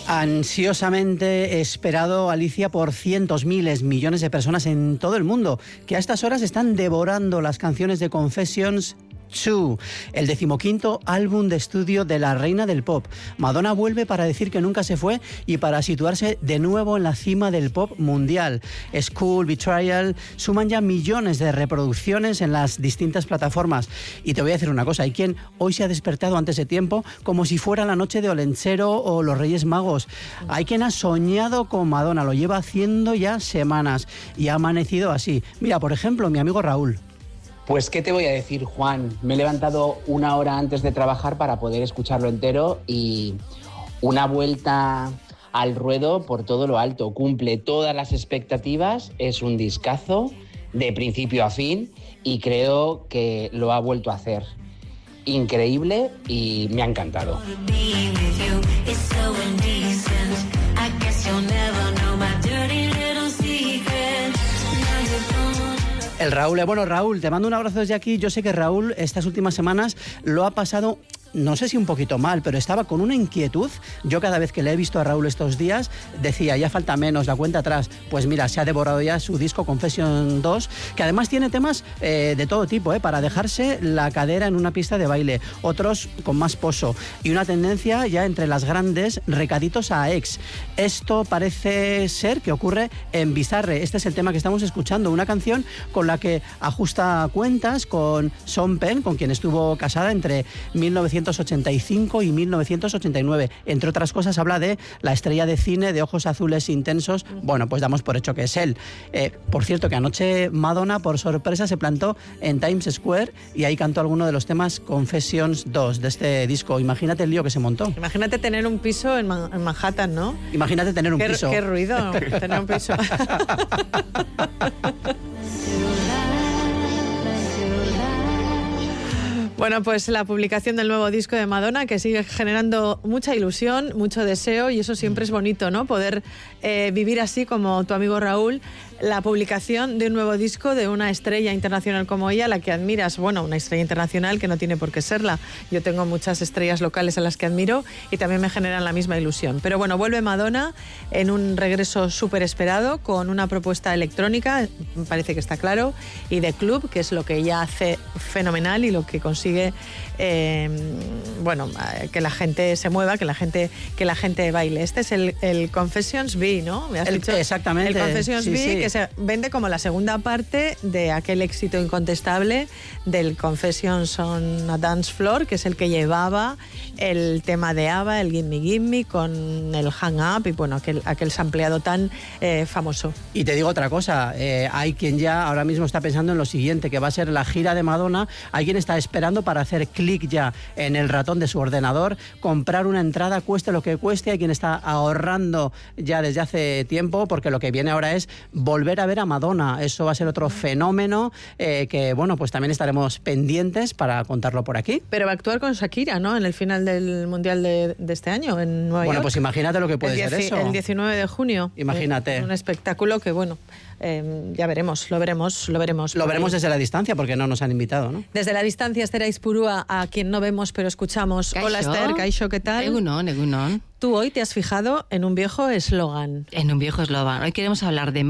Ansiosamente esperado, Alicia, por cientos, miles, millones de personas en todo el mundo, que a estas horas están devorando las canciones de Confessions 2, el 15º álbum de estudio de la reina del pop. Madonna vuelve para decir que nunca se fue y para situarse de nuevo en la cima del pop mundial. School, Betrayal suman ya millones de reproducciones en las distintas plataformas. Y te voy a decir una cosa, hay quien hoy se ha despertado antes de tiempo como si fuera la noche de Olenchero o los Reyes Magos. Hay quien ha soñado con Madonna, lo lleva haciendo ya semanas y ha amanecido así. Mira, por ejemplo, mi amigo Raúl. Pues, ¿qué te voy a decir, Juan? Me he levantado una hora antes de trabajar para poder escucharlo entero y una vuelta al ruedo por todo lo alto. Cumple todas las expectativas, es un discazo de principio a fin y creo que lo ha vuelto a hacer. Increíble y me ha encantado. El Raúl, bueno, Raúl, te mando un abrazo desde aquí. Yo sé que Raúl estas últimas semanas lo ha pasado, no sé si un poquito mal, pero estaba con una inquietud. Yo cada vez que le he visto a Raúl estos días decía, ya falta menos, la cuenta atrás. Pues mira, se ha devorado ya su disco Confession 2, que además tiene temas de todo tipo, para dejarse la cadera en una pista de baile, otros con más poso y una tendencia ya entre las grandes, recaditos a ex. Esto parece ser que ocurre en Bizarre. Este es el tema que estamos escuchando, una canción con la que ajusta cuentas con Sean Penn, con quien estuvo casada entre 1985 y 1989. Entre otras cosas habla de la estrella de cine de ojos azules intensos. Bueno, pues damos por hecho que es él. Por cierto, que anoche Madonna, por sorpresa, se plantó en Times Square y ahí cantó alguno de los temas Confessions 2 de este disco. Imagínate el lío que se montó. Imagínate tener un piso en Manhattan, ¿no? Imagínate tener un piso. Qué ruido, tener un piso. Bueno, pues la publicación del nuevo disco de Madonna, que sigue generando mucha ilusión, mucho deseo, y eso siempre es bonito, ¿no? Poder vivir así como tu amigo Raúl, la publicación de un nuevo disco de una estrella internacional como ella, la que admiras. Bueno, una estrella internacional que no tiene por qué serla. Yo tengo muchas estrellas locales a las que admiro y también me generan la misma ilusión. Pero bueno, vuelve Madonna en un regreso súper esperado, con una propuesta electrónica, me parece que está claro, y de club, que es lo que ella hace fenomenal y lo que consigue, que la gente se mueva, que la gente baile. Este es el Confessions B, ¿no? ¿Me has dicho? Exactamente. El Confessions B, sí. Que se vende como la segunda parte de aquel éxito incontestable del Confessions on a Dance Floor, que es el que llevaba el tema de ABBA, el Gimme Gimme, con el Hang Up y bueno, aquel sampleado tan famoso. Y te digo otra cosa, hay quien ya ahora mismo está pensando en lo siguiente, que va a ser la gira de Madonna. Hay quien está esperando para hacer clic ya en el ratón de su ordenador, comprar una entrada, cueste lo que cueste. Hay quien está ahorrando ya desde hace tiempo, porque lo que viene ahora es volver a ver a Madonna. Eso va a ser otro fenómeno que, bueno, pues también estaremos pendientes para contarlo por aquí. Pero va a actuar con Shakira, ¿no? En el final del Mundial de este año, en Nueva York. Bueno, pues imagínate lo que puede ser eso. El 19 de junio. Imagínate. Un espectáculo que, bueno, ya veremos, lo veremos. Lo veremos desde la distancia, porque no nos han invitado, ¿no? Desde la distancia, Esther Aizpurúa, a quien no vemos pero escuchamos. Kaixo. Hola, Esther, Kaixo, ¿qué tal? Egunon. Tú hoy te has fijado en un viejo eslogan. En un viejo eslogan. Hoy queremos hablar de